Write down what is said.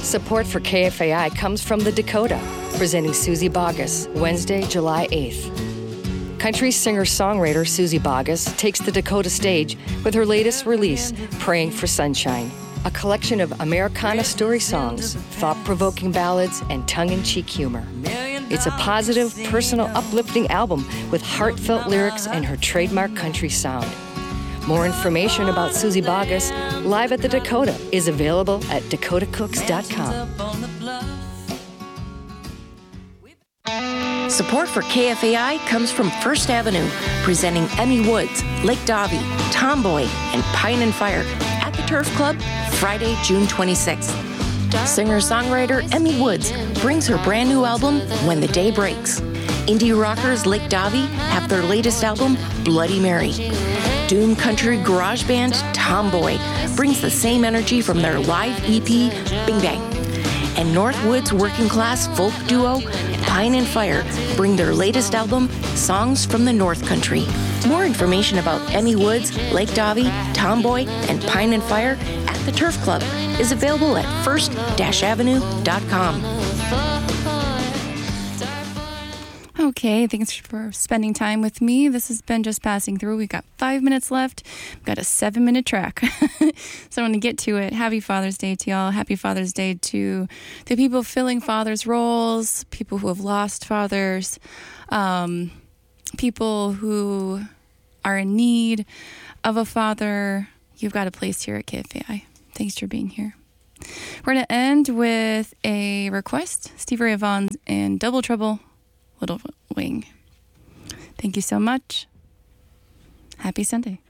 Support for KFAI comes from The Dakota, presenting Susie Boggess, Wednesday, July 8th. Country singer-songwriter Susie Boggess takes the Dakota stage with her latest release, Praying for Sunshine, a collection of Americana story songs, thought-provoking ballads, and tongue-in-cheek humor. It's a positive, personal, uplifting album with heartfelt lyrics and her trademark country sound. More information about Susie Boggess, live at the Dakota, is available at dakotacooks.com. Support for KFAI comes from First Avenue, presenting Emmy Woods, Lake Davy, Tomboy, and Pine and Fire at the Turf Club, Friday, June 26th. Singer-songwriter Emmy Woods brings her brand new album, When the Day Breaks. Indie rockers Lake Davy have their latest album, Bloody Mary. Doom country garage band Tomboy brings the same energy from their live EP, Bing Bang. And Northwood's working class folk duo, Pine and Fire, bring their latest album, Songs from the North Country. More information about Emmy Woods, Lake Davy, Tomboy, and Pine and Fire at the Turf Club is available at first-avenue.com. Okay, thanks for spending time with me. This has been Just Passing Through. We've got 5 minutes left. We've got a 7-minute track. So I want to get to it. Happy Father's Day to y'all. Happy Father's Day to the people filling fathers' roles, people who have lost fathers, people who are in need of a father. You've got a place here at KFAI. Thanks for being here. We're going to end with a request. Stevie Ray Vaughan and Double Trouble, Little Wing. Thank you so much. Happy Sunday.